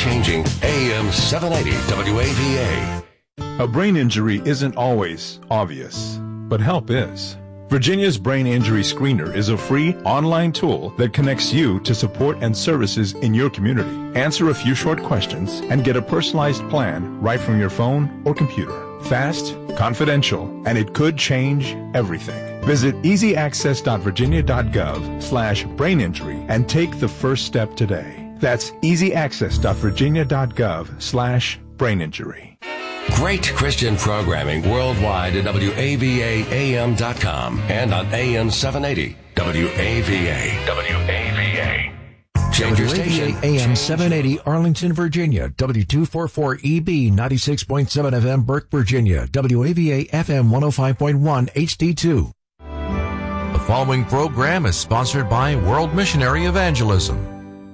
changing AM 780 WAVA. A brain injury isn't always obvious, but help is. Virginia's Brain Injury Screener is a free online tool that connects you to support and services in your community. Answer a few short questions and get a personalized plan right from your phone or computer. Fast, confidential, and it could change everything. Visit easyaccess.virginia.gov/braininjury and take the first step today. That's easyaccess.virginia.gov/braininjury. Great Christian programming worldwide at WAVAAM.com and on AM 780 WAVA. WAVA. Change your station. AM 780 Arlington, Virginia. W244EB 96.7 FM Burke, Virginia. WAVA FM 105.1 HD2. The following program is sponsored by World Missionary Evangelism.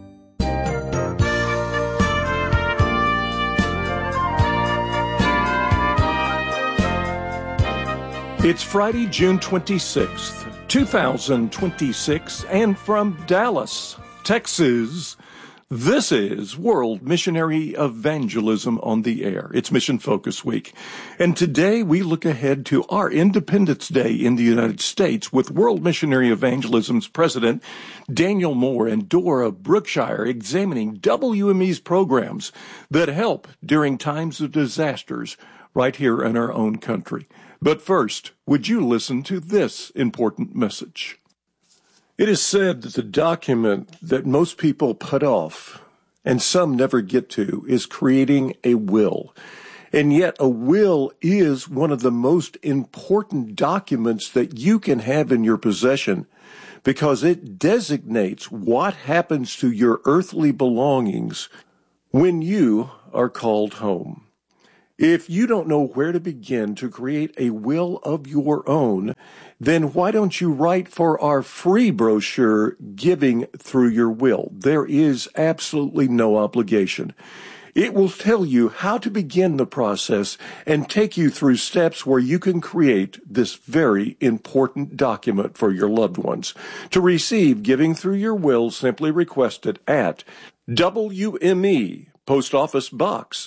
It's Friday, June 26th, 2026, and from Dallas, Texas, this is World Missionary Evangelism on the Air. It's Mission Focus Week, and today we look ahead to our Independence Day in the United States with World Missionary Evangelism's president, Daniel Moore, and Dora Brookshire examining WME's programs that help during times of disasters right here in our own country. But first, would you listen to this important message? It is said that the document that most people put off, and some never get to, is creating a will. And yet a will is one of the most important documents that you can have in your possession because it designates what happens to your earthly belongings when you are called home. If you don't know where to begin to create a will of your own, then why don't you write for our free brochure, Giving Through Your Will? There is absolutely no obligation. It will tell you how to begin the process and take you through steps where you can create this very important document for your loved ones. To receive Giving Through Your Will, simply request it at WME, Post Office Box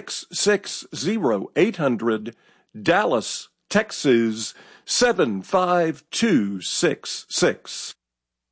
660-800, Dallas, Texas 75266.